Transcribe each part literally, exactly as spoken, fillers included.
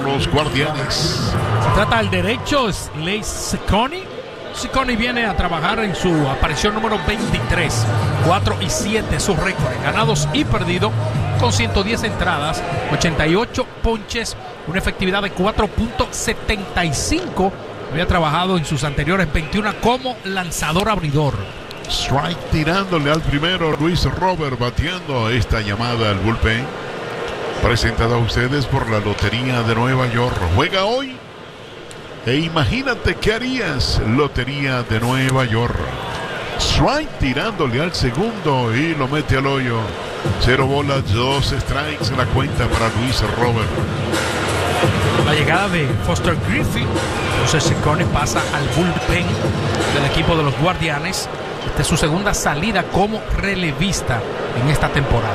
los Guardianes. Se trata del derecho Slade Cecconi. Cecconi viene a trabajar en su aparición número veintitrés, cuatro y siete sus récords, ganados y perdidos, con ciento diez entradas, ochenta y ocho ponches, una efectividad de cuatro punto setenta y cinco. Había trabajado en sus anteriores veintiuno como lanzador abridor. Strike tirándole al primero, Luis Robert bateando esta llamada al bullpen. Presentada a ustedes por la Lotería de Nueva York. Juega hoy e imagínate qué harías. Lotería de Nueva York. Strike tirándole al segundo y lo mete al hoyo. Cero bolas, dos strikes en la cuenta para Luis Robert. La llegada de Foster Griffin, entonces Cecconi pasa al bullpen del equipo de los Guardianes. Esta es su segunda salida como relevista en esta temporada.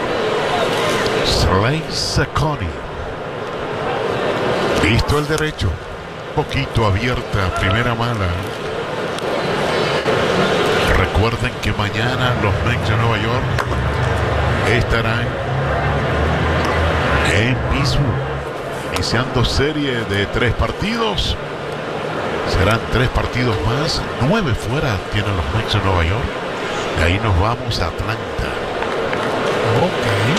Slade Cecconi. Listo el derecho. Poquito abierta, primera mala. Recuerden que mañana los Mets de Nueva York estarán en Pittsburgh, iniciando serie de tres partidos. Serán tres partidos más. Nueve fuera tienen los Mets de Nueva York. De ahí nos vamos a Atlanta. Ok.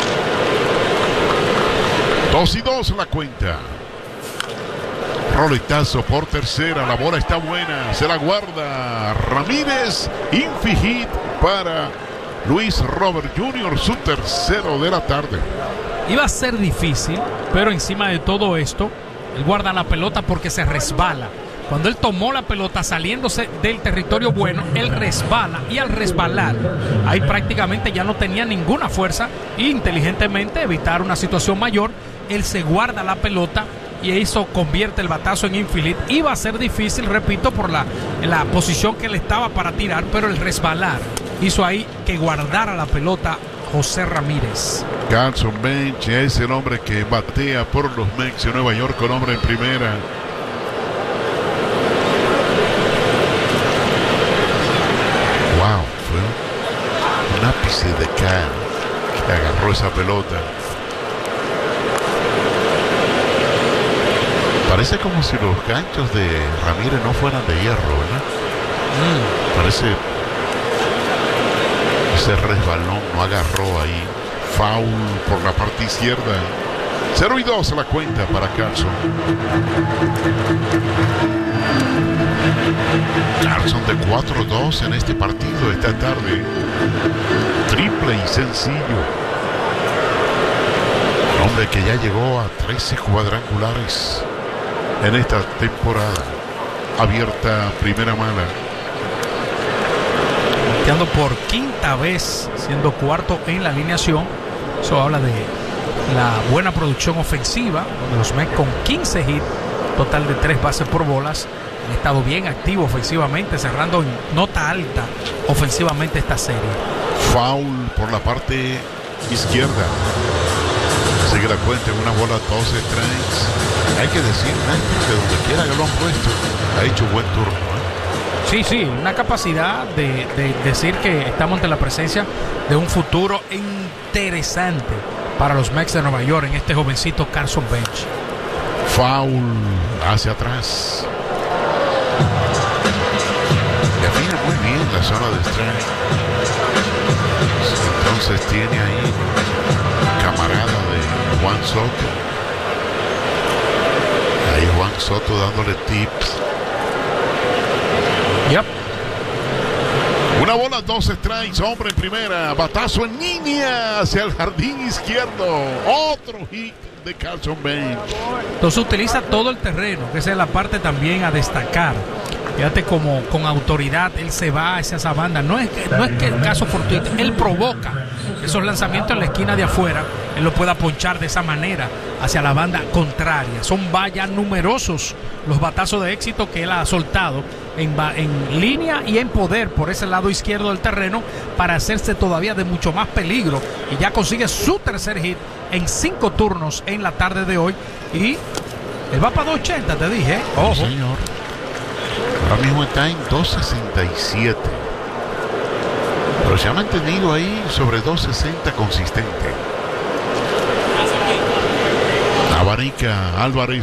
Dos y dos la cuenta. Roletazo por tercera. La bola está buena. Se la guarda Ramírez. Infi hit para Luis Robert junior Su tercero de la tarde. Iba a ser difícil, pero encima de todo esto, él guarda la pelota porque se resbala. Cuando él tomó la pelota saliéndose del territorio bueno, él resbala, y al resbalar, ahí prácticamente ya no tenía ninguna fuerza, e inteligentemente evitar una situación mayor, él se guarda la pelota y eso convierte el batazo en infield. Iba a ser difícil, repito, por la, la posición que él estaba para tirar, pero el resbalar hizo ahí que guardara la pelota José Ramírez. Carson Bench es el hombre que batea por los Mets de Nueva York con hombre en primera. Wow, fue un ápice de Can que agarró esa pelota. Parece como si los ganchos de Ramírez no fueran de hierro, ¿verdad? Mm. Parece ese resbalón no agarró ahí. Foul por la parte izquierda. cero y dos a la cuenta para Carson. Carson de cuatro dos en este partido esta tarde. Triple y sencillo. Un hombre que ya llegó a trece cuadrangulares en esta temporada. Abierta, primera mala. Bateando por quinta vez, siendo cuarto en la alineación. Eso habla de la buena producción ofensiva, donde los Mets con quince hits, total de tres bases por bolas, han estado bien activos ofensivamente, cerrando en nota alta ofensivamente esta serie. Foul por la parte izquierda. Sigue la cuenta en una bola, doce strikes. Hay que decir, Néstor, que donde quiera que lo han puesto, ha hecho buen turno, ¿eh? Sí, sí, una capacidad de, de decir que estamos ante la presencia de un futuro interesante para los Mets de Nueva York en este jovencito Carson Bench. Foul hacia atrás. Define muy bien la zona de strike. Entonces tiene ahí camarada de Juan Soto. Ahí Juan Soto dándole tips. Yep. Una bola, dos strikes, hombre en primera, batazo en línea hacia el jardín izquierdo. Otro hit de Carson Bench. Entonces utiliza todo el terreno, que esa es la parte también a destacar. Fíjate como con autoridad él se va hacia esa banda. No es que, no es que el caso fortuito, él provoca esos lanzamientos en la esquina de afuera, él lo pueda ponchar de esa manera hacia la banda contraria. Son vaya numerosos los batazos de éxito que él ha soltado en, en línea y en poder por ese lado izquierdo del terreno para hacerse todavía de mucho más peligro, y ya consigue su tercer hit en cinco turnos en la tarde de hoy, y él va para dos ochenta, te dije. Ojo. Sí, señor. Ahora mismo está en dos sesenta y siete, pero se ha mantenido ahí sobre dos sesenta consistente. Abanica Álvarez